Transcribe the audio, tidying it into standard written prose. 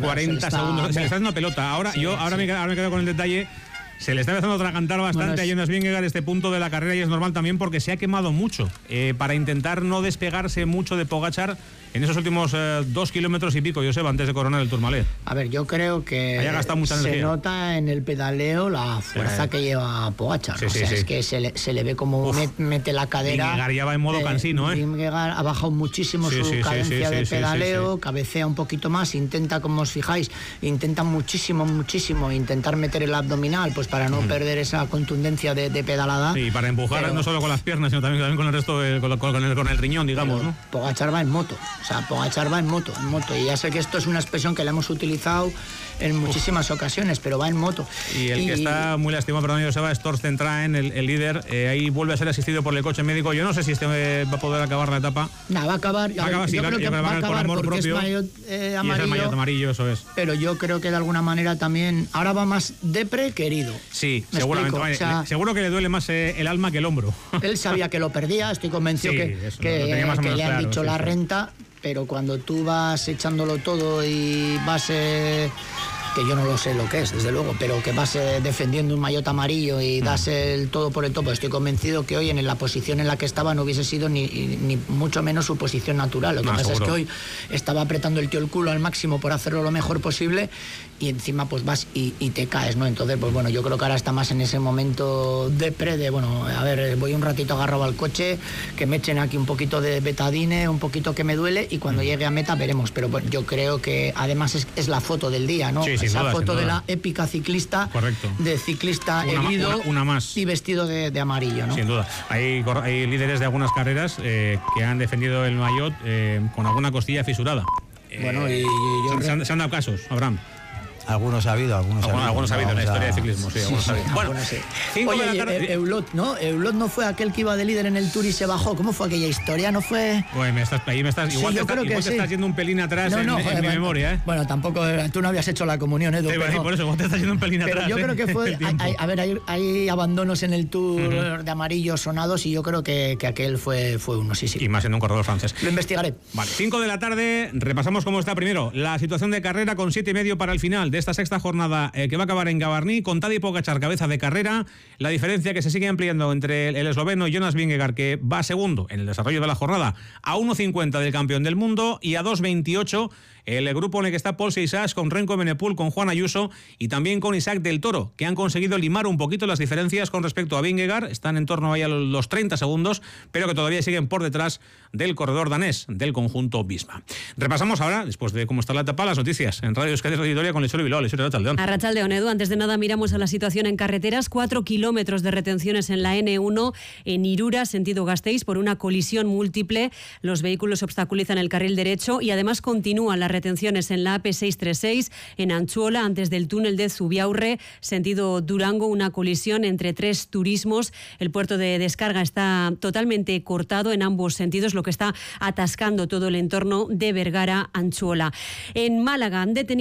40 segundos. Se le está haciendo pelota. Ahora me quedo con el detalle. Se le está empezando a atragantar bastante a Jonas Vingegaard este punto de la carrera, y es normal también porque se ha quemado mucho para intentar no despegarse mucho de Pogačar en esos últimos 2 kilómetros y pico, Joseba, antes de coronar el Tourmalet. A ver, yo creo que haya gastado mucha energía. Se nota en el pedaleo la fuerza que lleva Pogačar. Es que se le ve como mete la cadera. Vingegaard ya va en modo cansino, Vingegaard ha bajado muchísimo su cadencia de pedaleo, cabecea un poquito más, intenta, como os fijáis, intenta muchísimo intentar meter el abdominal, pues para no perder esa contundencia de pedalada. Sí, para empujar no solo con las piernas, sino también con el resto, con el riñón, digamos, ¿no? Pogačar va en moto. O sea, Pogačar va en moto. Y ya sé que esto es una expresión que la hemos utilizado en muchísimas ocasiones, pero va en moto. Y el que está muy lastimado, perdón, Joseba, es Torsten Traen, el líder. Ahí vuelve a ser asistido por el coche médico. Yo no sé si va a poder acabar la etapa. No, va a acabar. Yo creo que va a acabar porque es maillot amarillo. Y es el maillot amarillo, eso es. Pero yo creo que de alguna manera también ahora va más depre que herido. Sí, seguramente. O sea, seguro que le duele más el alma que el hombro. Él sabía que lo perdía, estoy convencido que le han dicho la renta, pero cuando tú vas echándolo todo y vas... que yo no lo sé lo que es, desde luego, pero que vas defendiendo un maillot amarillo y das el todo por el topo. Estoy convencido que hoy en la posición en la que estaba no hubiese sido ni mucho menos su posición natural. Lo que pasa es que hoy estaba apretando el tío el culo al máximo por hacerlo lo mejor posible, y encima pues vas y te caes, ¿no? Entonces, pues bueno, yo creo que ahora está más en ese momento de bueno, a ver, voy un ratito agarrado al coche, que me echen aquí un poquito de betadine, un poquito que me duele, y cuando llegue a meta veremos. Pero bueno, yo creo que además es la foto del día, ¿no? Sí, esa foto de la épica ciclista. Correcto. De ciclista herido una más. Y vestido de amarillo, ¿no? Sin duda. Hay líderes de algunas carreras que han defendido el maillot con alguna costilla fisurada. Bueno, se han dado casos, Abraham. Algunos ha habido en la historia de ciclismo, sí. Bueno, oye, Eulot no fue aquel que iba de líder en el Tour y se bajó. ¿Cómo fue aquella historia? ¿No fue...? Igual te estás yendo un pelín atrás en mi memoria, ¿eh? Bueno, tampoco, tú no habías hecho la comunión, Edu. Por eso, igual te estás yendo un pelín atrás. Pero yo creo que fue... hay abandonos en el Tour de amarillos sonados, y yo creo que aquel fue uno, sí. Y más en un corredor francés. Lo investigaré. Vale, 5 de la tarde, repasamos cómo está primero la situación de carrera con 7,5 para el final de esta sexta jornada que va a acabar en Gavarní, con Tadej Pogačar cabeza de carrera. La diferencia que se sigue ampliando entre el esloveno Jonas Vingegaard, que va segundo en el desarrollo de la jornada, a 1,50 del campeón del mundo, y a 2,28 el grupo en el que está Paul Seixas, con Renko Evenepoel, con Juan Ayuso y también con Isaac del Toro, que han conseguido limar un poquito las diferencias con respecto a Vingegaard. Están en torno ahí a los 30 segundos, pero que todavía siguen por detrás del corredor danés del conjunto Visma. Repasamos ahora, después de cómo está la etapa, las noticias en Radio Euskadi Auditoria con Lechero Bilbao. Lechero Arratsaldeon. Arratsaldeon, Edu. Antes de nada miramos a la situación en carreteras. 4 kilómetros de retenciones en la N1 en Irura, sentido Gasteiz, por una colisión múltiple. Los vehículos obstaculizan el carril derecho y además continúan las retenciones en la AP636 en Antzuola, antes del túnel de Zubiaurre, sentido Durango, una colisión entre 3 turismos. El puerto de descarga está totalmente cortado en ambos sentidos, lo que está atascando todo el entorno de Vergara-Antzuola. En Málaga han detenido